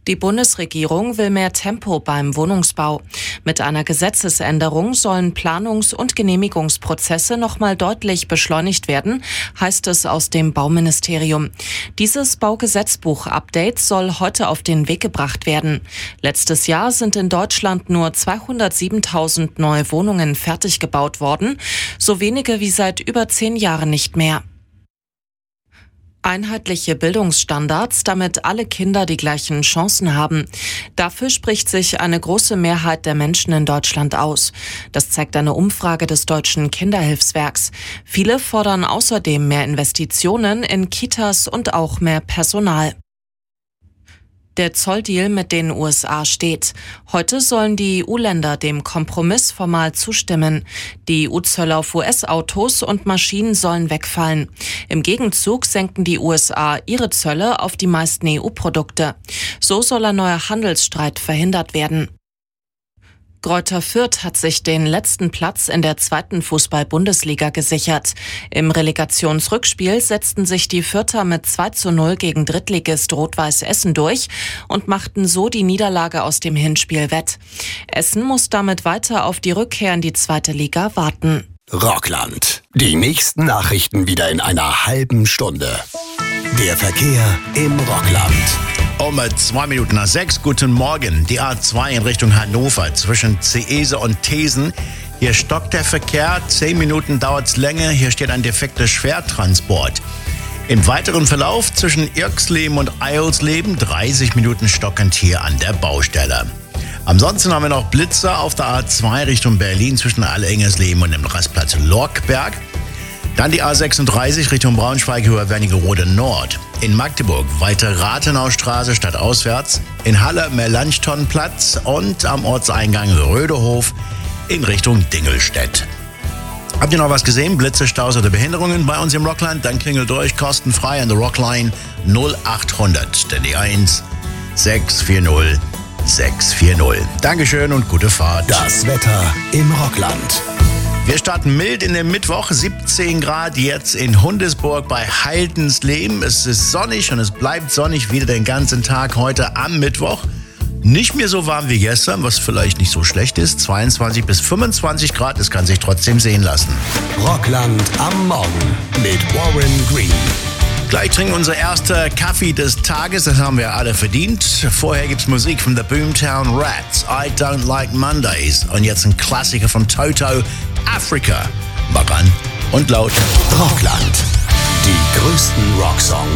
Die Bundesregierung will mehr Tempo beim Wohnungsbau. Mit einer Gesetzesänderung sollen Planungs- und Genehmigungsprozesse nochmal deutlich beschleunigt werden, heißt es aus dem Bauministerium. Dieses Baugesetzbuch-Update soll heute auf den Weg gebracht werden. Letztes Jahr sind in Deutschland nur 207.000 neue Wohnungen fertig gebaut worden, so wenige wie seit über 10 Jahren nicht mehr. Einheitliche Bildungsstandards, damit alle Kinder die gleichen Chancen haben. Dafür spricht sich eine große Mehrheit der Menschen in Deutschland aus. Das zeigt eine Umfrage des Deutschen Kinderhilfswerks. Viele fordern außerdem mehr Investitionen in Kitas und auch mehr Personal. Der Zolldeal mit den USA steht. Heute sollen die EU-Länder dem Kompromiss formal zustimmen. Die EU-Zölle auf US-Autos und Maschinen sollen wegfallen. Im Gegenzug senken die USA ihre Zölle auf die meisten EU-Produkte. So soll ein neuer Handelsstreit verhindert werden. Greuther Fürth hat sich den letzten Platz in der 2. Fußball-Bundesliga gesichert. Im Relegationsrückspiel setzten sich die Fürther mit 2:0 gegen Drittligist Rot-Weiß Essen durch und machten so die Niederlage aus dem Hinspiel wett. Essen muss damit weiter auf die Rückkehr in die 2. Liga warten. Rockland. Die nächsten Nachrichten wieder in einer halben Stunde. Der Verkehr im Rockland. Um 6:02. Guten Morgen. Die A2 in Richtung Hannover zwischen Zeese und Thesen. Hier stockt der Verkehr. 10 Minuten dauert's länger. Hier steht ein defekter Schwertransport. Im weiteren Verlauf zwischen Irxleben und Eilsleben 30 Minuten stockend hier an der Baustelle. Ansonsten haben wir noch Blitzer auf der A2 Richtung Berlin zwischen Allengersleben und dem Rastplatz Lorkberg. Dann die A36 Richtung Braunschweig über Wernigerode Nord. In Magdeburg weiter Rathenaustraße stadtauswärts. In Halle Melanchthonplatz und am Ortseingang Rödehof in Richtung Dingelstedt. Habt ihr noch was gesehen? Blitze, Staus oder Behinderungen bei uns im Rockland? Dann klingelt durch kostenfrei an der Rockline 0800. Denn die 1 640 640. Dankeschön und gute Fahrt. Das Wetter im Rockland. Wir starten mild in den Mittwoch, 17 Grad jetzt in Hundesburg bei Haldensleben. Es ist sonnig und es bleibt sonnig wieder den ganzen Tag heute am Mittwoch. Nicht mehr so warm wie gestern, was vielleicht nicht so schlecht ist. 22 bis 25 Grad, es kann sich trotzdem sehen lassen. Rockland am Morgen mit Warren Green. Gleich trinken wir unser erster Kaffee des Tages, das haben wir alle verdient. Vorher gibt's Musik von The Boomtown Rats, I Don't Like Mondays. Und jetzt ein Klassiker von Toto, Africa. Mach an und laut. Rockland. Die größten Rocksongs